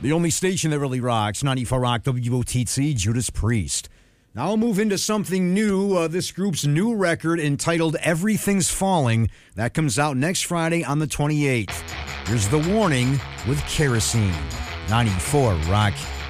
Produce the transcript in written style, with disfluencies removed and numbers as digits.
The only station that really rocks, 94 Rock WOTC, Judas Priest. Now I'll move into something new. This group's new record entitled Everything's Falling. That comes out next Friday on the 28th. Here's The Warning with Kerosene. 94 Rock.